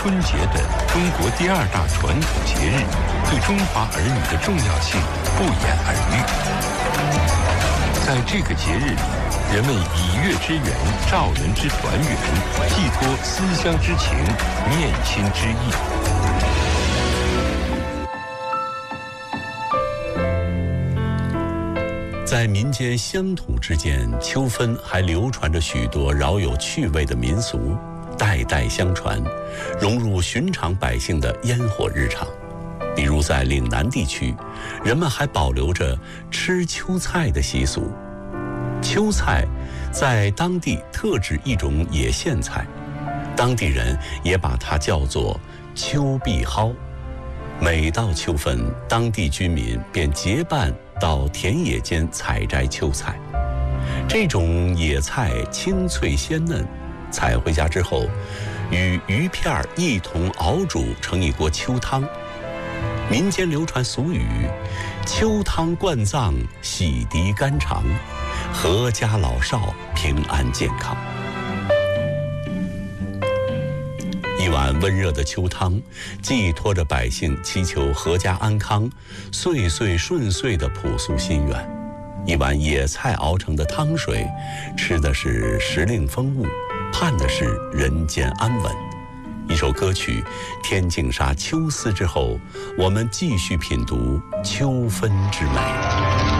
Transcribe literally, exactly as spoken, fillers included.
春节的中国第二大传统节日，对中华儿女的重要性不言而喻。在这个节日里，人们以月之圆，兆人之团圆，寄托思乡之情，念亲之意。 在民间乡土之间，秋分还流传着许多饶有趣味的民俗，代代相传，融入寻常百姓的烟火日常。比如在岭南地区，人们还保留着吃秋菜的习俗。秋菜在当地特指一种野苋菜，当地人也把它叫做秋碧蒿。每到秋分，当地居民便结伴到田野间采摘秋菜。这种野菜清脆鲜嫩，采回家之后，与鱼片一同熬煮成一锅秋汤。民间流传俗语：秋汤灌脏，洗涤肝肠，阖家老少平安健康。一碗温热的秋汤，寄托着百姓祈求阖家安康、岁岁顺遂的朴素心愿。一碗野菜熬成的汤水，吃的是时令风物，盼的是人间安稳。一首歌曲《天净沙·秋思》之后，我们继续品读秋分之美。